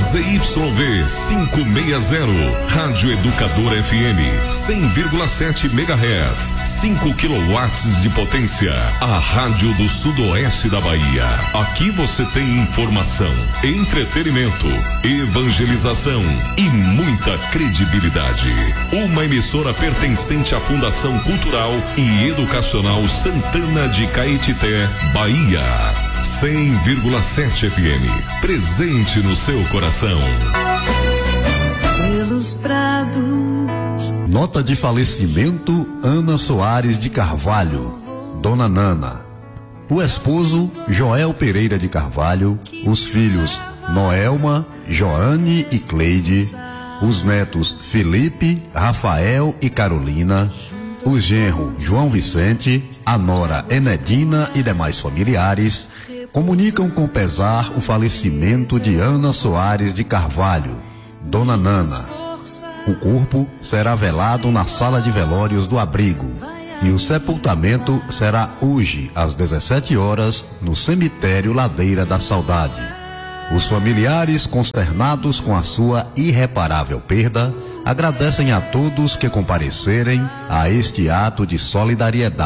ZYV 560, Rádio Educadora FM, 100,7 MHz, 5 kW de potência. A Rádio do Sudoeste da Bahia. Aqui você tem informação, entretenimento, evangelização e muita credibilidade. Uma emissora pertencente à Fundação Cultural e Educacional Santana de Caetité, Bahia. 100,7 FM, presente no seu coração. Pelos prados. Nota de falecimento: Ana Soares de Carvalho, Dona Nana. O esposo, Joel Pereira de Carvalho. Os filhos, Noelma, Joane e Cleide. Os netos, Felipe, Rafael e Carolina. Os genros, João Vicente, a nora Enedina e demais familiares comunicam com pesar o falecimento de Ana Soares de Carvalho, Dona Nana. O corpo será velado na sala de velórios do abrigo e o sepultamento será hoje às 17 horas no cemitério Ladeira da Saudade. Os familiares, consternados com a sua irreparável perda, agradecem a todos que comparecerem a este ato de solidariedade.